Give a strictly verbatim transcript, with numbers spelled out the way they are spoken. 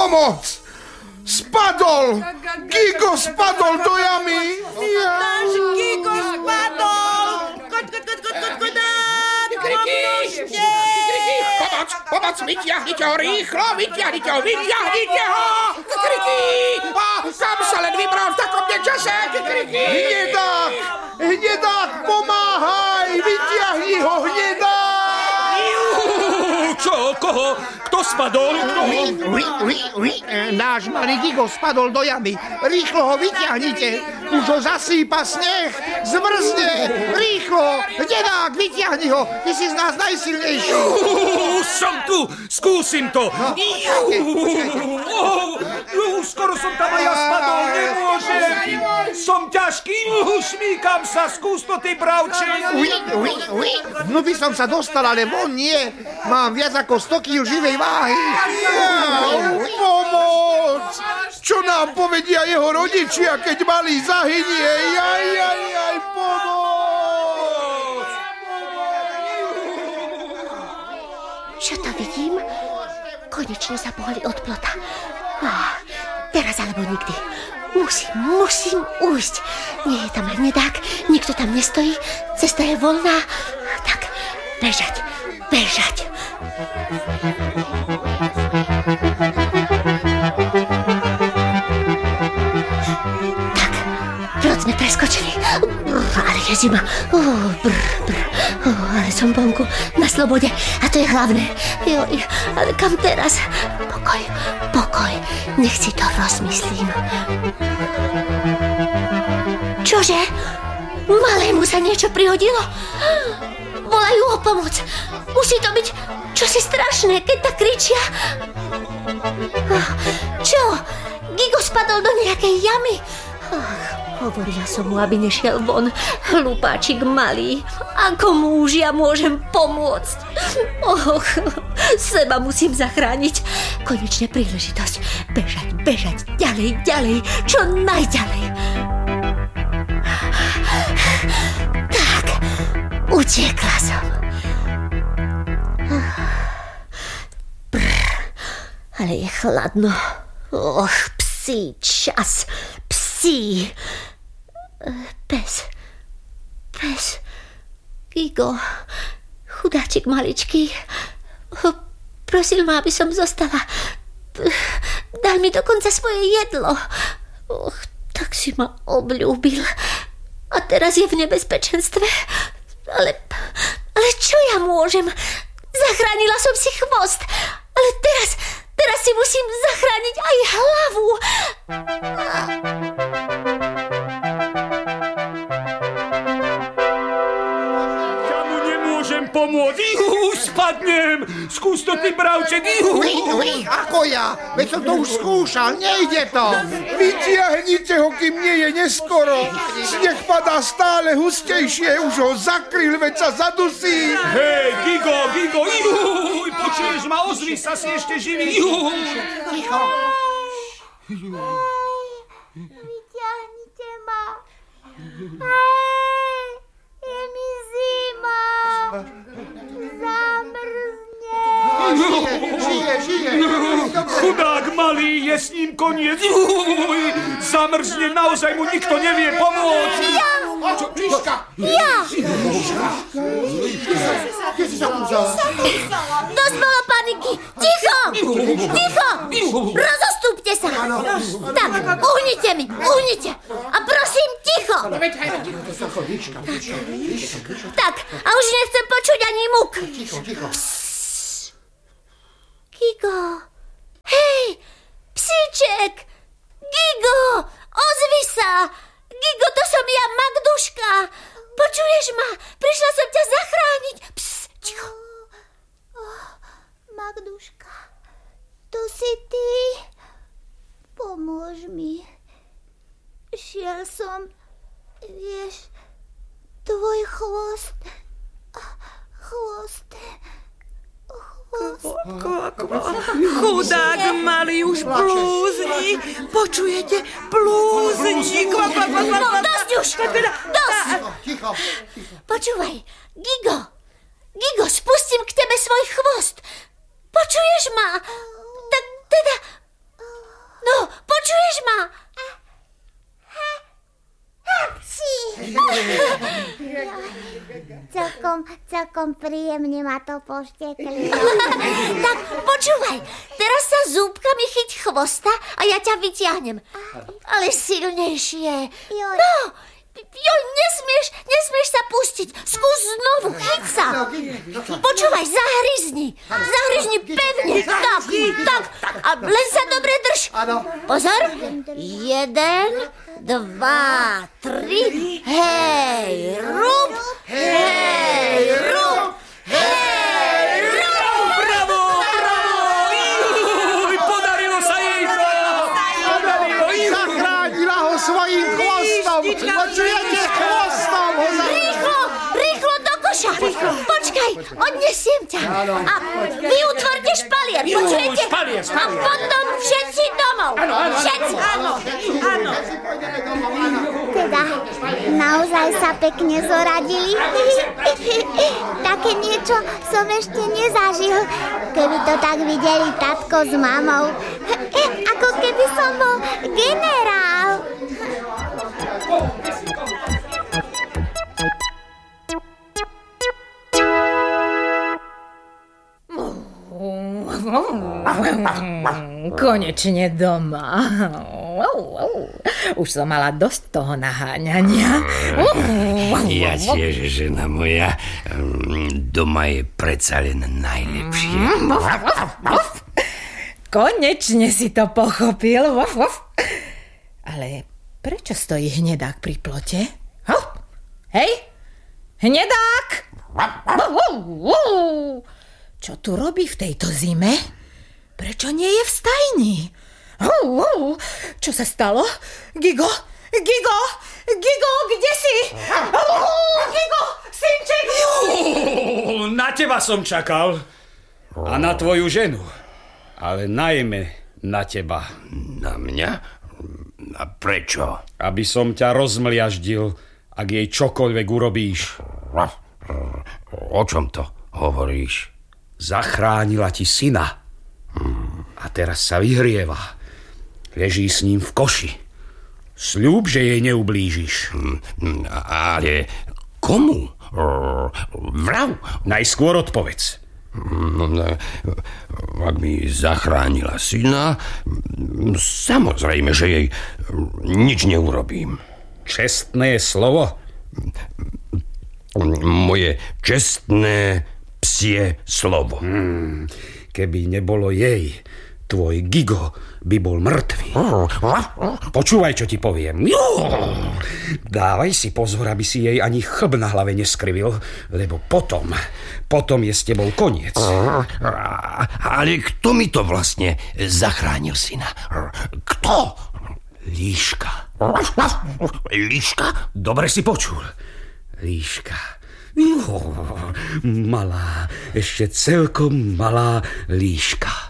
Pomoc! Spadol! Gigo spadol do jamy! Náš Gigo spadol! Koď, koď, koď, koď, koď, koď, pomôžte! Pomoc, pomoc, vyťahnite ho rýchlo, vyťahnite ho, vyťahnite ho! Kikriki! A kam sa len vybral v takom čase? Kikriki! Hnedák! Hnedák, pomáhaj! Vyťahni ho, hnedák! Čo? Koho? Kto spadol? Kto? Ui, ui, ui, ui. Náš malý Gigo spadol do jamy. Rýchlo ho vyťahnite. Už ho zasýpa sneh. Zmrzne. Rýchlo. Hnedák, vyťahni ho. Ty si z nás najsilnejší. Uh, som tu. Skúsim to. No, uh, skoro som tam aj ja spadol. Nemôžem. Som ťažký. Uh, šmíkam sa. Skús to, ty bravček. Ui, ui, ui. No by som sa dostal, ale von nie. Mám viac ako sto kíl živej váhy. Pomoc! Čo nám povedia jeho rodičia, keď malý zahynie? Jaj, jaj, jaj, pomoc! Čo to vidím? Konečne sa pohli od plota. Ah, teraz alebo nikdy. Musím, musím ujsť. Nie je tam hnedák, nikto tam nestojí, cesta je voľná. Tak, bežať, bežať. Tak, plot sme preskočili. Brr, ale je zima. Uh, brr, brr. Uh, ale som vonku, na slobode. A to je hlavné. Joj, ale kam teraz? Pokoj, pokoj. Nech si to rozmyslím. Čože? Malému sa niečo prihodilo? Volajú o pomoc. Musí to byť čosi strašné, keď tak kričia. Čo? Gigo spadol do nejakej jamy? Hovorila som mu, aby nešiel von. Hlupáčik malý. Ako muž ja môžem pomôcť? Och, seba musím zachrániť. Konečne príležitosť. Bežať, bežať, ďalej, ďalej. Čo najďalej. Tak, utiekla som. Brr, ale je chladno. Och, psí čas. Psí. Pes. Pes. Gigo. Chudáčik maličký. Prosil ma, aby som zostala. Dal mi dokonca svoje jedlo. Och, tak si ma obľúbil. A teraz je v nebezpečenstve. Ale, ale čo ja môžem? Zachránila som si chvost. Ale teraz, teraz si musím zachrániť aj hlavu. Ja mu nemôžem pomôcť. Ihu, spadnem. Skús to, ty bravček. Ihu. Ui, ui, ako ja? Veď som to už skúšal, nejde to. Vytiahnite ho, kým nie je neskoro. Sneh padá stále hustejšie, už ho zakryl, veď sa zadusí. Hej, Gigo, Gigo, ihu. Počuješ ma, ozvi sa, si ešte živý. Ihu. Ticho. Vyťahnite ma. Hej, je mi zima. Zamrzne. Žije, žije. Chudák malý, je s ním koniec. Uj, zamrzne, naozaj mu nikto nevie pomôcť. Ja! Čižka! Ja! Dosť bolo paniky! Ticho! Ticho! Rozostúpte sa! Tak, uhnite mi, uhnite! A prosím, ticho! Tak, a už nechcem počuť ani muk. Ticho, ticho. Gigo! Hej! Psíček! Gigo! Ozvi sa! Gigo, to som ja, Magduška! Počuješ ma? Prišla som ťa zachrániť! Psst, ticho! Oh, Magduška, to si ty? Pomôž mi. Šiel som, vieš, tvoj chvost. Chvost. Chudák malý už blúzni. Počujete? Blúzni. No, dosť už! Dosť! Ticho, ticho. Počúvaj, Gigo. Gigo, spustím k tebe svoj chvost. Počuješ ma? Tak teda, Celkom, celkom príjemne ma to pošteklilo. Tak počúvaj, teraz sa zúbkami chyť chvosta a ja ťa vyťahnem. Ale silnejšie. Joj. No, joj, nesmieš, nesmieš sa pustiť. Skús znovu, chyť sa. Počúvaj, zahryzni. Zahryzni pevne. Tak, tak. A len sa dobre drž. Pozor. Jeden, dva, tri. Hej, rúb. Hej, rúb. Hej, rúb. Bravo, bravo! Juj, podarilo sa jej to! Zachránila ho svojím chvostom. Počujete, chvostom ho zachránila. Rýchlo, rýchlo do koša. Počkaj, odnesiem ťa. A vy utvorte špalier, počujete? špalier, A potom všetci domov. Všetci. Áno, áno. Teda, naozaj sa pekne zoradili. Také niečo som ešte nezažil, keby to tak videli tatko s mamou. Ako keby som bol generál. Konečne doma. Už som mala dosť toho naháňania. Ja tiež, žena moja. Doma je predsa len najlepšie. Konečne si to pochopil. Ale prečo stojí hnedák pri plote? Hej, hnedák! Čo tu robí v tejto zime? Prečo nie je v stajni? Čo sa stalo? Gigo? Gigo? Gigo, kde si? Gigo, synček! Na teba som čakal. A na tvoju ženu. Ale najmä na teba. Na mňa? A prečo? Aby som ťa rozmliaždil, ak jej čokoľvek urobíš. O čom to hovoríš? Zachránila ti syna. A teraz sa vyhrieva. Leží s ním v koši. Sľub, že jej neublížiš. Ale komu? Vrav? Najskôr odpovedz. Ak mi zachránila syna, samozrejme, že jej nič neurobím. Čestné slovo? Moje čestné psie slovo. Hmm, keby nebolo jej, tvoj Gigo by bol mŕtvý. Počúvaj, čo ti poviem. Dávaj si pozor, aby si jej ani chlb na hlave neskrivil, lebo potom, potom je s tebou koniec. Ale kto mi to vlastne zachránil syna? Kto? Líška. Líška? Dobre si počul. Líška. Jo, malá, ešte celkom malá líška.